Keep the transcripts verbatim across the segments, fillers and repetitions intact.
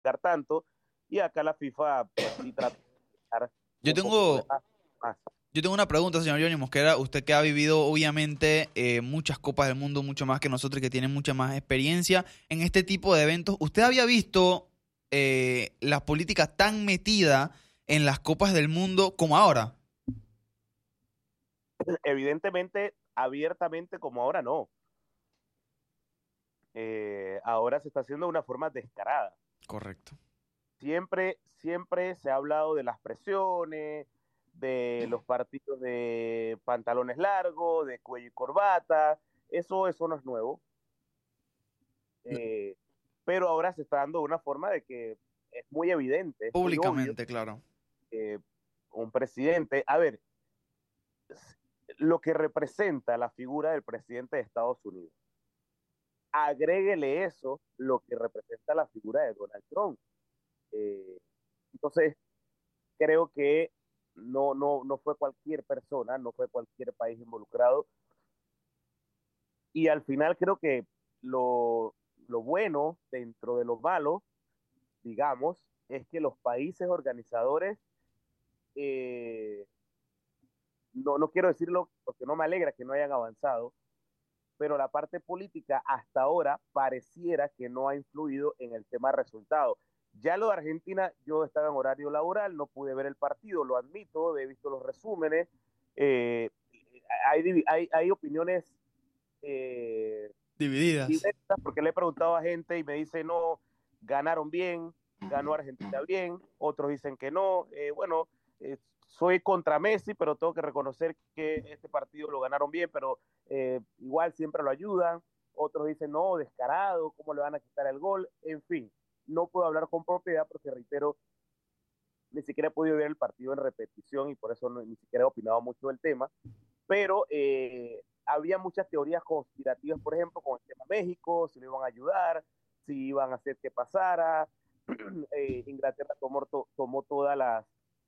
tanto, y acá la FIFA pues sí trata de dar Yo un poquito de tengo, más. más. yo tengo una pregunta, señor Johnny Mosquera. Usted que ha vivido, obviamente, eh, muchas Copas del Mundo, mucho más que nosotros, y que tiene mucha más experiencia en este tipo de eventos. ¿Usted había visto eh, la política tan metida en las Copas del Mundo como ahora? Evidentemente, abiertamente como ahora no. Eh, ahora se está haciendo de una forma descarada. Correcto. Siempre, siempre se ha hablado de las presiones, de los partidos de pantalones largos, de cuello y corbata. Eso, eso no es nuevo. Eh, pero ahora se está dando de una forma de que es muy evidente, es muy obvio Públicamente, claro. que un presidente, a ver, lo que representa la figura del presidente de Estados Unidos, agréguele eso lo que representa la figura de Donald Trump. Eh, entonces, creo que no, no, no fue cualquier persona, no fue cualquier país involucrado. Y al final creo que lo, lo bueno dentro de lo malo, digamos, es que los países organizadores, eh, no, no quiero decirlo porque no me alegra que no hayan avanzado, pero la parte política hasta ahora pareciera que no ha influido en el tema resultado. Ya lo de Argentina, yo estaba en horario laboral, no pude ver el partido, lo admito, he visto los resúmenes. Eh, hay, hay, hay, opiniones eh, Divididas. diversas porque le he preguntado a gente y me dice, no, ganaron bien, ganó Argentina bien, otros dicen que no. Eh, bueno, eh, soy contra Messi, pero tengo que reconocer que este partido lo ganaron bien, pero eh, igual siempre lo ayudan. Otros dicen, no, descarado, ¿cómo le van a quitar el gol? En fin, no puedo hablar con propiedad porque, reitero, ni siquiera he podido ver el partido en repetición y por eso no, ni siquiera he opinado mucho del tema, pero eh, había muchas teorías conspirativas, por ejemplo, con el tema México, si lo iban a ayudar, si iban a hacer que pasara. eh, Inglaterra tomó, to, tomó todas las,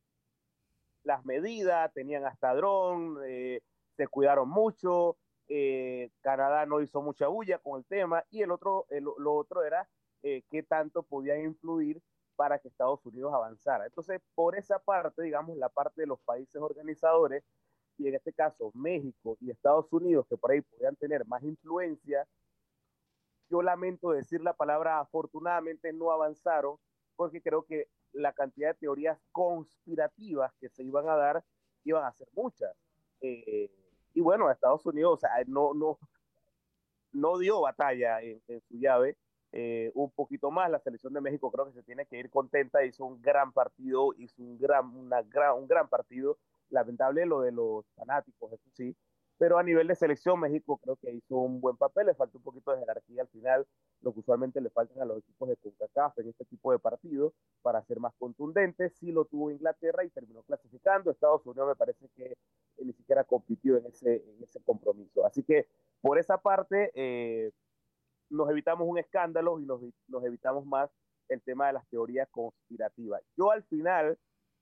las medidas, tenían hasta dron, eh, se cuidaron mucho, eh, Canadá no hizo mucha bulla con el tema, y el otro, el, lo otro era eh, qué tanto podían influir para que Estados Unidos avanzara. Entonces, por esa parte, digamos, la parte de los países organizadores, y en este caso México y Estados Unidos, que por ahí podían tener más influencia, yo lamento decir la palabra afortunadamente no avanzaron, porque creo que la cantidad de teorías conspirativas que se iban a dar iban a ser muchas. Eh, y bueno, Estados Unidos, o sea, no, no, no dio batalla en, en su llave. Eh, un poquito más, la selección de México creo que se tiene que ir contenta, hizo un gran partido, hizo un gran, una gran, un gran partido, lamentable lo de los fanáticos, eso sí, pero a nivel de selección México creo que hizo un buen papel, le falta un poquito de jerarquía al final, lo que usualmente le faltan a los equipos de CONCACAF en este tipo de partidos para ser más contundentes, sí lo tuvo Inglaterra y terminó clasificando, Estados Unidos me parece que ni siquiera compitió en ese, en ese compromiso, así que por esa parte, eh, nos evitamos un escándalo y nos, nos, evitamos más el tema de las teorías conspirativas. Yo al final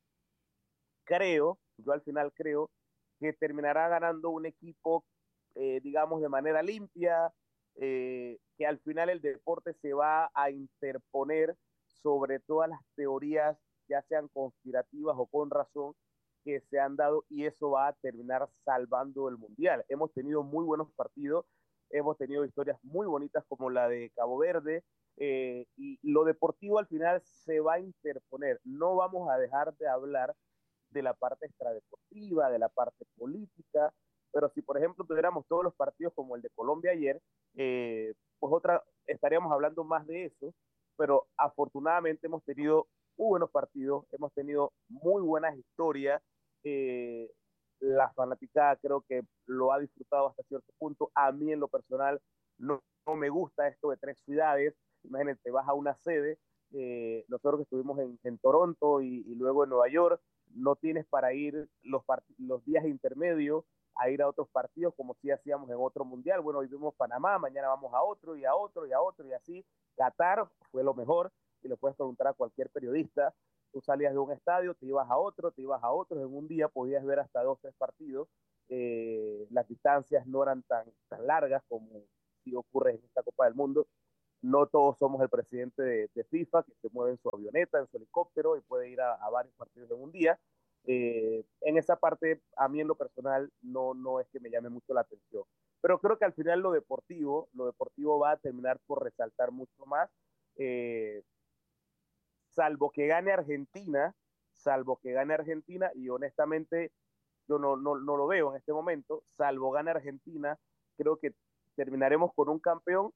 creo, yo al final creo que terminará ganando un equipo, eh, digamos, de manera limpia, eh, que al final el deporte se va a interponer sobre todas las teorías, ya sean conspirativas o con razón, que se han dado y eso va a terminar salvando el mundial. Hemos tenido muy buenos partidos, hemos tenido historias muy bonitas como la de Cabo Verde, eh, y lo deportivo al final se va a interponer. No vamos a dejar de hablar de la parte extradeportiva, de la parte política, pero si por ejemplo tuviéramos todos los partidos como el de Colombia ayer, eh, pues otra, estaríamos hablando más de eso, pero afortunadamente hemos tenido muy buenos partidos, hemos tenido muy buenas historias, eh, la fanaticada creo que lo ha disfrutado hasta cierto punto, a mí en lo personal no, no me gusta esto de tres ciudades, imagínate, vas a una sede, eh, nosotros que estuvimos en, en Toronto y, y, luego en Nueva York, no tienes para ir los, los días intermedios a ir a otros partidos como si hacíamos en otro mundial. Bueno, hoy vimos Panamá, mañana vamos a otro y a otro y a otro y así. Qatar fue lo mejor y le puedes preguntar a cualquier periodista. Tú salías de un estadio, te ibas a otro, te ibas a otro, en un día podías ver hasta dos, tres partidos. Eh, las distancias no eran tan, tan largas como si ocurre en esta Copa del Mundo. no todos somos el presidente de, de FIFA, que se mueve en su avioneta, en su helicóptero y puede ir a, a varios partidos en un día. Eh, en esa parte, a mí en lo personal, no, no es que me llame mucho la atención. Pero creo que al final lo deportivo, lo deportivo va a terminar por resaltar mucho más, eh, salvo que gane Argentina, salvo que gane Argentina, y honestamente yo no, no, no lo veo en este momento, salvo gane Argentina, creo que terminaremos con un campeón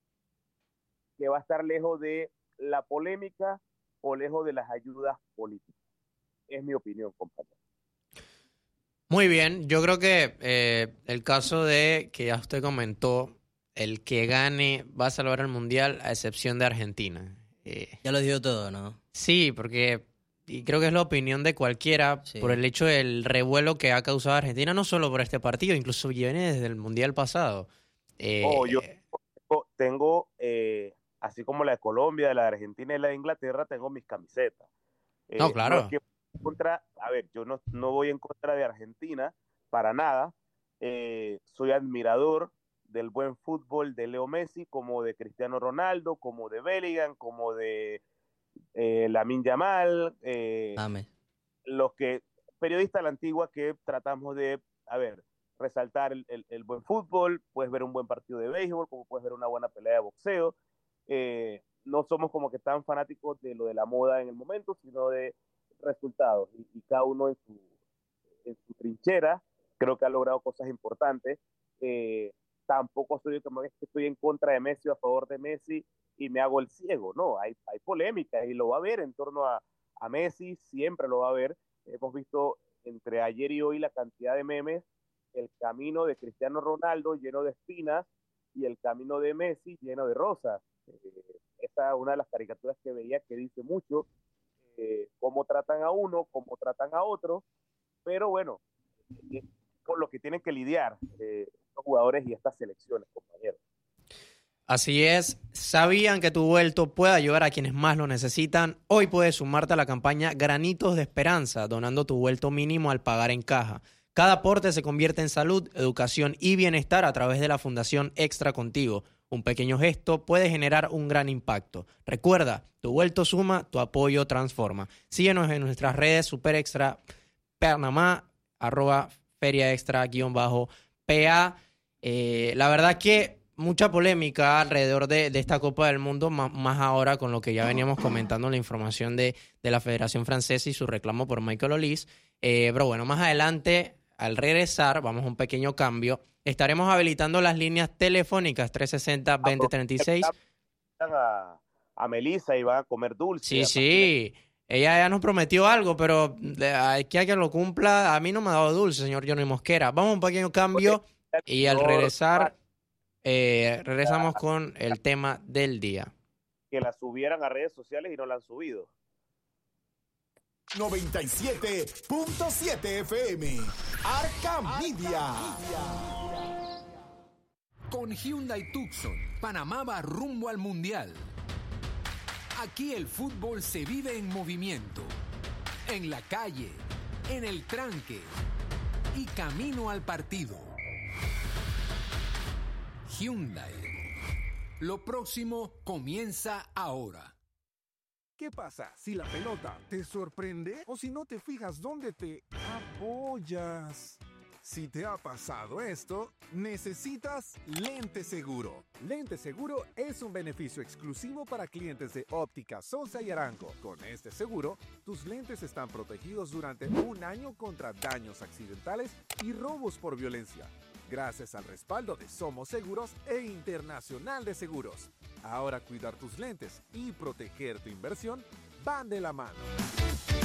que va a estar lejos de la polémica o lejos de las ayudas políticas. Es mi opinión, compañero. Muy bien, yo creo que eh, el caso de que ya usted comentó, el que gane va a salvar el Mundial a excepción de Argentina. Eh, ya lo dijo todo, ¿no? Sí, porque y creo que es la opinión de cualquiera sí. por el hecho del revuelo que ha causado Argentina, no solo por este partido, incluso viene desde el Mundial pasado. Eh, oh, yo tengo, eh, así como la de Colombia, la de Argentina y la de Inglaterra, tengo mis camisetas. Eh, no, claro. No es que contra, a ver, yo no, no voy en contra de Argentina, para nada. Eh, soy admirador del buen fútbol de Leo Messi, como de Cristiano Ronaldo, como de Bellingham, como de eh, Lamine Yamal, eh, los que, periodistas de la antigua que tratamos de, a ver, resaltar el, el, el buen fútbol, puedes ver un buen partido de béisbol, como puedes ver una buena pelea de boxeo. Eh, no somos como que tan fanáticos de lo de la moda en el momento, sino de resultados, y, y cada uno en su, en su trinchera creo que ha logrado cosas importantes. Eh, tampoco soy como es que estoy en contra de Messi o a favor de Messi y me hago el ciego, no, hay, hay polémica y lo va a haber en torno a, a Messi, siempre lo va a haber. Hemos visto entre ayer y hoy la cantidad de memes, el camino de Cristiano Ronaldo lleno de espinas y el camino de Messi lleno de rosas. Eh, esta es una de las caricaturas que veía que dice mucho eh, cómo tratan a uno, cómo tratan a otro, pero bueno, es con lo que tienen que lidiar eh, estos jugadores y estas selecciones, compañeros. Así es, ¿sabían que tu vuelto puede ayudar a quienes más lo necesitan? Hoy puedes sumarte a la campaña Granitos de Esperanza, donando tu vuelto mínimo al pagar en caja. Cada aporte se convierte en salud, educación y bienestar a través de la Fundación Extra Contigo. Un pequeño gesto puede generar un gran impacto. Recuerda, tu vuelto suma, tu apoyo transforma. Síguenos en nuestras redes Super Extra Panamá, arroba Feria Extra guión bajo P A. Eh, la verdad que mucha polémica alrededor de, de esta Copa del Mundo, más, más ahora con lo que ya veníamos comentando, la información de, de la Federación Francesa y su reclamo por Michael Olise. Eh, pero bueno, más adelante, al regresar, vamos a un pequeño cambio. Estaremos habilitando las líneas telefónicas trescientos sesenta, veinte treinta y seis. A, a Melissa y van a comer dulce. Sí, sí. Ella ya nos prometió algo, pero hay que que lo cumpla. A mí no me ha dado dulce, señor Johnny Mosquera. Vamos a un pequeño cambio y al regresar, eh, regresamos con el tema del día. Que la subieran a redes sociales y no la han subido. noventa y siete punto siete F M. Arca Media. Con Hyundai Tucson, Panamá va rumbo al Mundial. Aquí el fútbol se vive en movimiento, en la calle, en el tranque y camino al partido. Hyundai. Lo próximo comienza ahora. ¿Qué pasa si la pelota te sorprende o si no te fijas dónde te apoyas? Si te ha pasado esto, necesitas Lente Seguro. Lente Seguro es un beneficio exclusivo para clientes de Óptica Sosa y Arango. Con este seguro, tus lentes están protegidos durante un año contra daños accidentales y robos por violencia, gracias al respaldo de Somos Seguros e Internacional de Seguros. Ahora cuidar tus lentes y proteger tu inversión van de la mano.